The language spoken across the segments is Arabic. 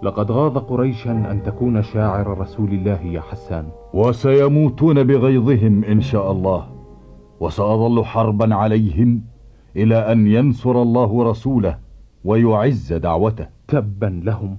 لقد غاض قريشا أن تكون شاعر رسول الله يا حسان، وسيموتون بغيظهم إن شاء الله، وسأظل حربا عليهم إلى أن ينصر الله رسوله ويعز دعوته. تبا لهم،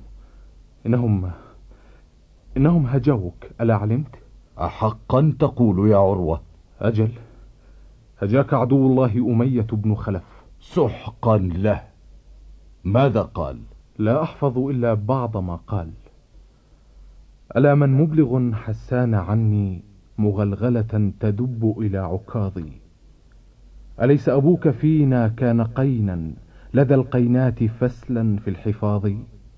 إنهم هجوك، ألا علمت؟ أحقا تقول يا عروة؟ أجل، هجاك عدو الله أمية بن خلف. سحقا له. ماذا قال؟ لا أحفظ إلا بعض ما قال. ألا من مبلغ حسان عني مغلغلة تدب إلى عكاظي. أليس أبوك فينا كان قينا لدى القينات فسلا في الحفاظ؟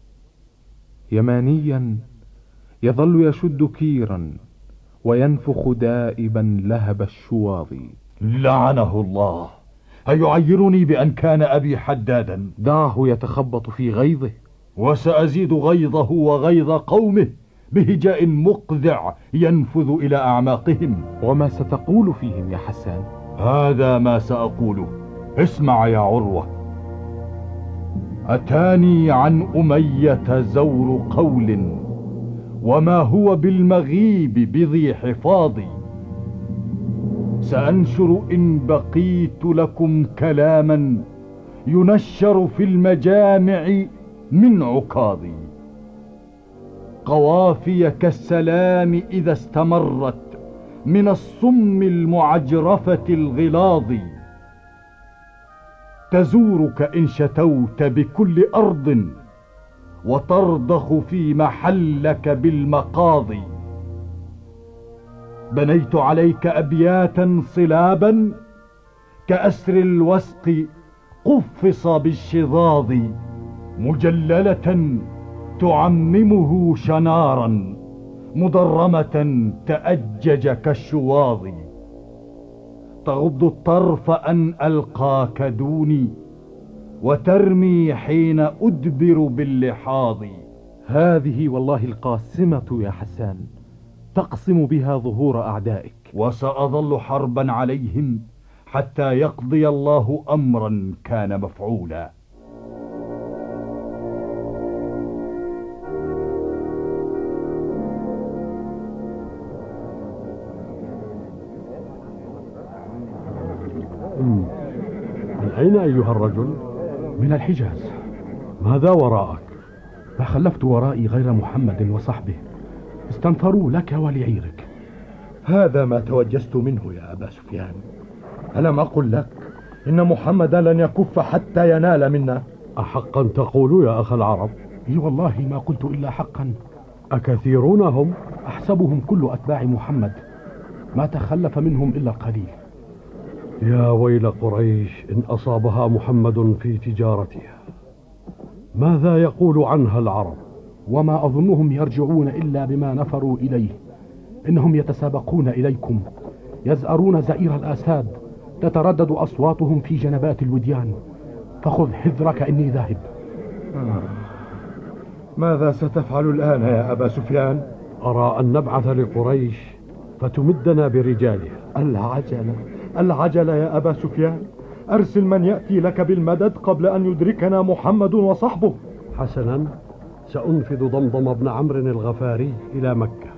يمانيا يظل يشد كيرا وينفخ دائبا لهب الشواظ. لعنه الله، أيعيرني بأن كان أبي حدادا؟ دعه يتخبط في غيظه، وسأزيد غيظه وغيظ قومه بهجاء مقذع ينفذ إلى أعماقهم. وما ستقول فيهم يا حسان؟ هذا ما سأقوله، اسمع يا عروة. أتاني عن أمية زور قول، وما هو بالمغيب بذي حفاظي. سأنشر إن بقيت لكم كلاما ينشر في المجامع من عكاظي. قوافي كالسلام إذا استمرت من الصم المعجرفة الغلاظ. تزورك إن شتوت بكل أرض، وترضخ في محلك بالمقاضي. بنيت عليك أبياتا صلابا كأسر الوسق قفص بالشظاظ، مجللة تعممه شنارا، مضرمة تأجج كالشواظ. تغض الطرف أن ألقاك دوني، وترمي حين أدبر باللحاظ. هذه والله القاسمة يا حسان، تقسم بها ظهور أعدائك. وسأظل حربا عليهم حتى يقضي الله أمرا كان مفعولا. من أين أيها الرجل؟ من الحجاز. ماذا وراءك؟ ما خلفت ورائي غير محمد وصحبه، استنفروا لك ولعيرك. هذا ما توجست منه يا أبا سفيان. ألم أقل لك إن محمدا لن يكف حتى ينال منا؟ أحقا تقول يا أخ العرب؟ إي والله ما قلت إلا حقا. أكثيرون هم؟ أحسبهم كل أتباع محمد، ما تخلف منهم إلا القليل. يا ويل قريش إن أصابها محمد في تجارتها. ماذا يقول عنها العرب؟ وما أظنهم يرجعون إلا بما نفروا إليه. إنهم يتسابقون إليكم، يزأرون زئير الآساد، تتردد أصواتهم في جنبات الوديان. فخذ حذرك إني ذاهب. ماذا ستفعل الآن يا أبا سفيان؟ أرى أن نبعث لقريش فتمدنا برجالها. العجل يا أبا سفيان. أرسل من يأتي لك بالمدد قبل أن يدركنا محمد وصحبه. حسنا، سأنفذ ضمضم بن عمرو الغفاري إلى مكة.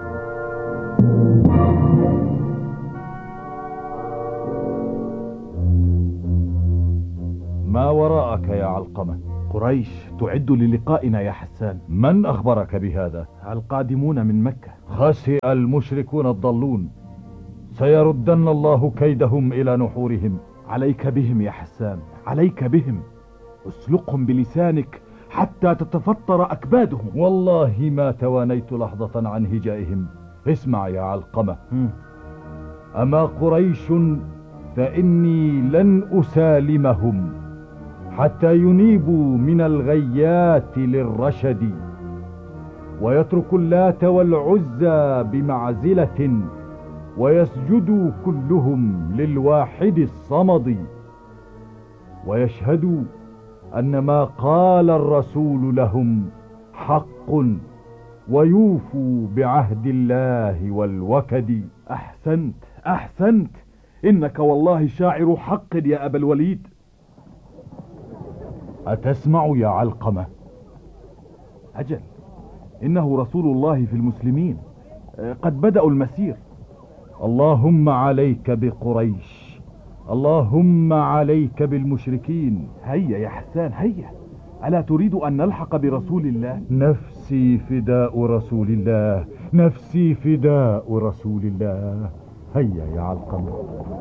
ما وراءك يا علقمة؟ قريش تعد للقائنا يا حسان. من أخبرك بهذا؟ القادمون من مكة. خسئ المشركون الضالون، سيردن الله كيدهم إلى نحورهم. عليك بهم يا حسان، عليك بهم. اسلقهم بلسانك حتى تتفطر أكبادهم. والله ما توانيت لحظة عن هجائهم. اسمع يا علقمة، أما قريش فإني لن أسالمهم حتى ينيبوا من الغيات للرشد، ويتركوا اللات والعزى بمعزلة، ويسجدوا كلهم للواحد الصمد، ويشهدوا أن ما قال الرسول لهم حق، ويوفوا بعهد الله والوكد. أحسنت أحسنت، إنك والله شاعر حق يا أبا الوليد. أتسمع يا علقمة؟ أجل، إنه رسول الله في المسلمين، قد بدأوا المسير. اللهم عليك بقريش، اللهم عليك بالمشركين. هيا يا حسان هيا، ألا تريد أن نلحق برسول الله؟ نفسي فداء رسول الله، نفسي فداء رسول الله. هيا يا علقمة.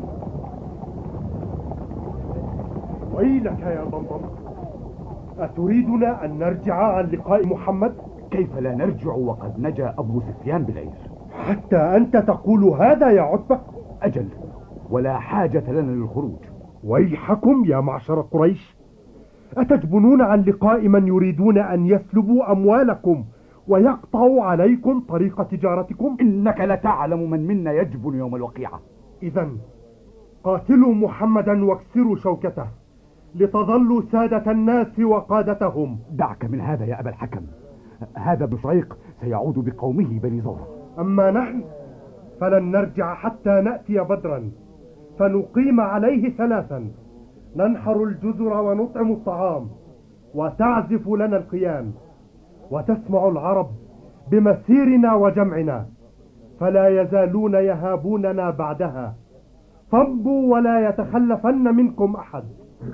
ويلك يا ضمضم، أتريدنا أن نرجع عن لقاء محمد؟ كيف لا نرجع وقد نجا أبو سفيان بالعير؟ حتى أنت تقول هذا يا عتبة؟ أجل، ولا حاجة لنا للخروج. ويحكم يا معشر قريش، أتجبنون عن لقاء من يريدون أن يسلبوا أموالكم ويقطعوا عليكم طريق تجارتكم؟ إنك لتعلم من منا يجبن يوم الوقيعة. إذن قاتلوا محمدا واكسروا شوكته لتظلوا سادة الناس وقادتهم. دعك من هذا يا أبا الحكم، هذا ابن شريق سيعود بقومه بني زهرة. أما نحن فلن نرجع حتى نأتي بدرا فنقيم عليه 3، ننحر الجزر ونطعم الطعام وتعزف لنا القيام، وتسمع العرب بمسيرنا وجمعنا، فلا يزالون يهابوننا بعدها، فامضوا ولا يتخلفن منكم أحد.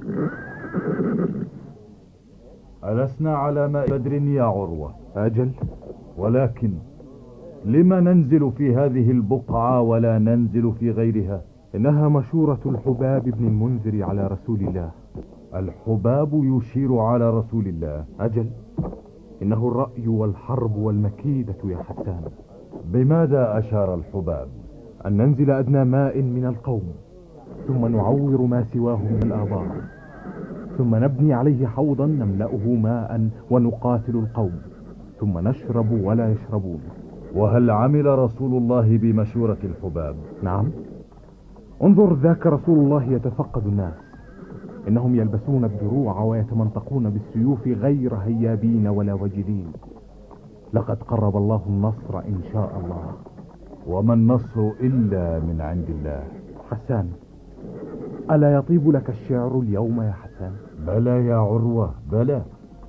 ألسنا على ماء بدر يا عروة؟ أجل، ولكن لما ننزل في هذه البقعة ولا ننزل في غيرها؟ إنها مشورة الحباب بن المنذر على رسول الله. الحباب يشير على رسول الله؟ أجل، إنه الرأي والحرب والمكيدة يا حسان. بماذا أشار الحباب؟ أن ننزل أدنى ماء من القوم، ثم نعور ما سواه من الآبار، ثم نبني عليه حوضا نملأه ماء ونقاتل القوم، ثم نشرب ولا يشربون. وهل عمل رسول الله بمشورة الحباب؟ نعم، انظر ذاك رسول الله يتفقد الناس، إنهم يلبسون الدروع ويتمنطقون بالسيوف غير هيابين ولا وجلين. لقد قرب الله النصر إن شاء الله. وما النصر إلا من عند الله. حسان، ألا يطيب لك الشعر اليوم يا حسان؟ بلى يا عروة بلى،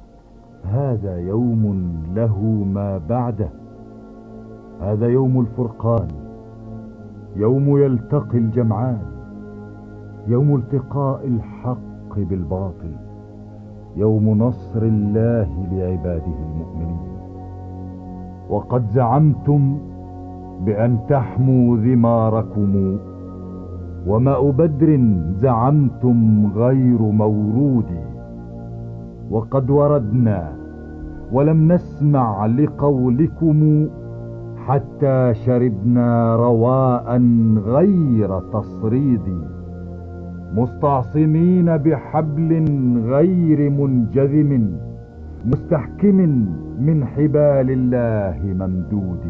هذا يوم له ما بعده، هذا يوم الفرقان، يوم يلتقي الجمعان، يوم التقاء الحق بالباطل، يوم نصر الله لعباده المؤمنين. وقد زعمتم بأن تحموا ذماركم، وماء بدر زعمتم غير مورود، وقد وردنا ولم نسمع لقولكم حتى شربنا رواء غير تصريد، مستعصمين بحبل غير منجذم، مستحكم من حبال الله ممدود.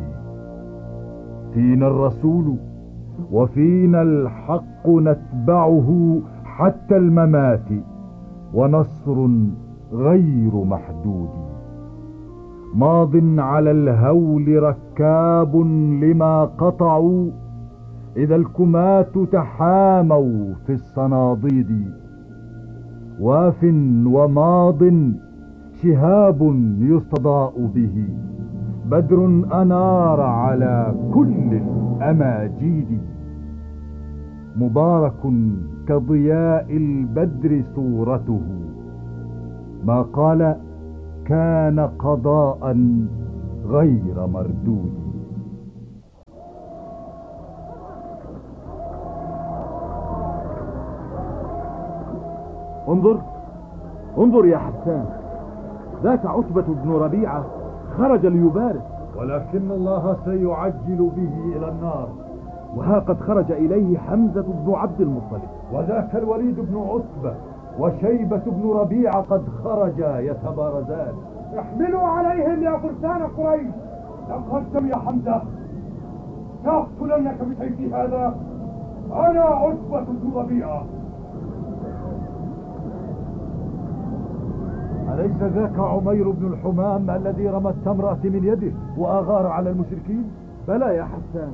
فينا الرسول وفينا الحق نتبعه حتى الممات، ونصر غير محدود. ماض على الهول ركاب لما قطعوا، إذا الكمات تحاموا في الصناديد. واف وماض شهاب يستضاء به، بدر أنار على كل الأماجيد. مبارك كضياء البدر صورته، ما قال كان قضاء غير مردود. انظر يا حسان، ذاك عتبة بن ربيعة خرج ليبارز، ولكن الله سيعجل به إلى النار. وها قد خرج إليه حمزة بن عبد المطلب، وذاك الوليد بن عتبة وشيبة بن ربيعة قد خرجا يتبارزان. احملوا عليهم يا فرسان قريش. تقدم يا حمزة، سأقتلنك بسيفي هذا، أنا عتبة بن ربيعة. أليس ذاك عمير بن الحمام الذي رمى التمرة من يده وأغار على المشركين؟ بلى يا حسان،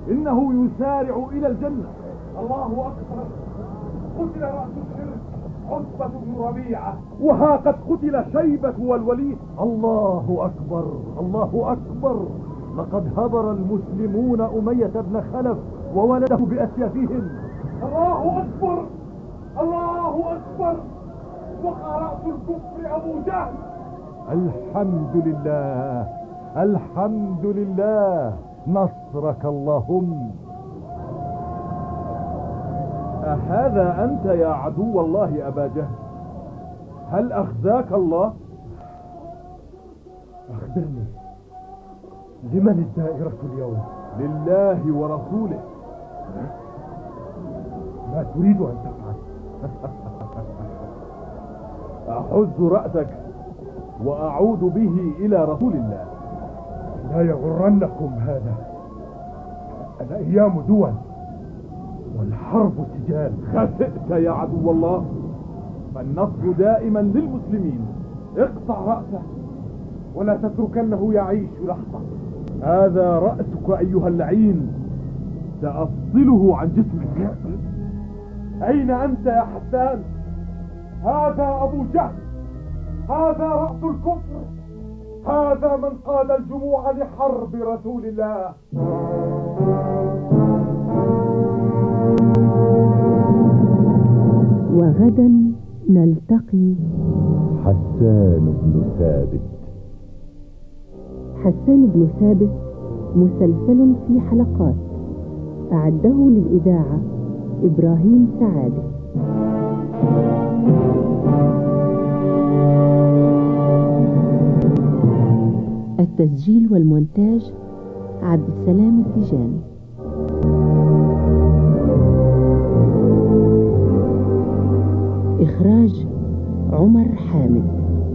إنه يسارع إلى الجنة. الله أكبر، قتل رأس الشرك عتبة بن ربيعة، وها قد قتل شيبة والوليد. الله أكبر، الله أكبر، لقد هبر المسلمون أمية بن خلف وولده بأسيافهم. الله أكبر، الله أكبر، وقع رأس الكفر أبو جهل. الحمد لله، الحمد لله، نصرك اللهم. أهذا أنت يا عدو الله أبا جهل؟ هل أخزاك الله؟ أخبرني، لمن الدائرة اليوم؟ لله ورسوله. ما تريد أن تفعل؟ أحز رأسك وأعود به إلى رسول الله. لا يغرنكم هذا، الأيام دول والحرب سجال. خسئت يا عدو الله، فالنصر دائما للمسلمين. اقطع رأسه ولا تتركنه يعيش لحظة. هذا رأسك أيها اللعين، سأفصله عن جسمك. أين أنت يا حسان؟ هذا أبو جهل، هذا رأس الكفر، هذا من قاد الجموع لحرب رسول الله. وغدا نلتقي. حسان بن ثابت. حسان بن ثابت مسلسل في حلقات، أعده للإذاعة إبراهيم سعادة. التسجيل والمونتاج عبد السلام التجاني. إخراج عمر حامد.